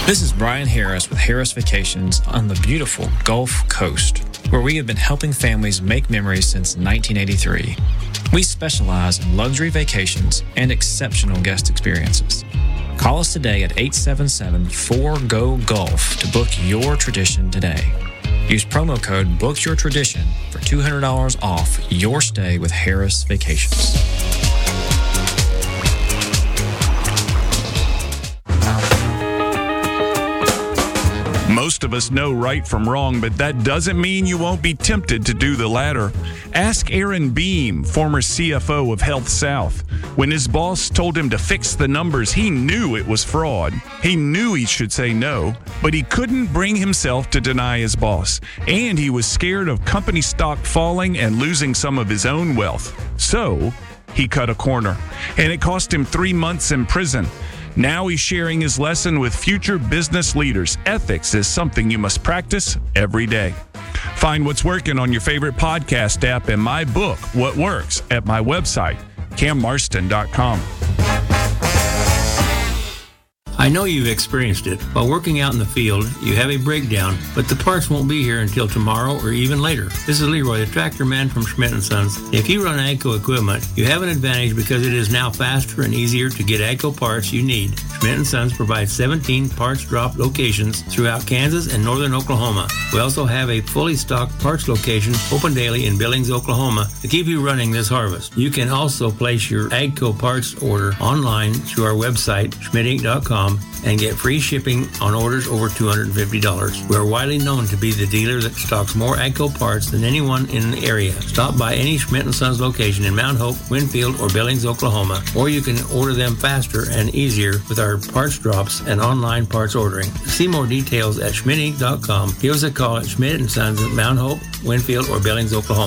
This is Brian Harris with Harris Vacations on the beautiful Gulf Coast, where we have been helping families make memories since 1983. We specialize in luxury vacations and exceptional guest experiences. Call us today at 877-4GO-GULF to book your tradition today. Use promo code BOOKYOURTRADITION for $200 off your stay with Harris Vacations. Most of us know right from wrong, but that doesn't mean you won't be tempted to do the latter. Ask Aaron Beam, former CFO of Health South. When his boss told him to fix the numbers, he knew it was fraud. He knew he should say no, but he couldn't bring himself to deny his boss. And he was scared of company stock falling and losing some of his own wealth. So he cut a corner, and it cost him 3 months in prison. Now he's sharing his lesson with future business leaders. Ethics is something you must practice every day. Find what's working on your favorite podcast app and my book, What Works, at my website, cammarston.com. I know you've experienced it. While working out in the field, you have a breakdown, but the parts won't be here until tomorrow or even later. This is Leroy, the tractor man from Schmidt & Sons. If you run AGCO equipment, you have an advantage because it is now faster and easier to get AGCO parts you need. Schmidt & Sons provides 17 parts drop locations throughout Kansas and northern Oklahoma. We also have a fully stocked parts location open daily in Billings, Oklahoma to keep you running this harvest. You can also place your AGCO parts order online through our website, schmidtinc.com, and get free shipping on orders over $250. We are widely known to be the dealer that stocks more AGCO parts than anyone in the area. Stop by any Schmidt & Sons location in Mount Hope, Winfield, or Billings, Oklahoma, or you can order them faster and easier with our parts drops and online parts ordering. To see more details at schmidtinc.com. Give us a call at Schmidt & Sons at Mount Hope, Winfield, or Billings, Oklahoma.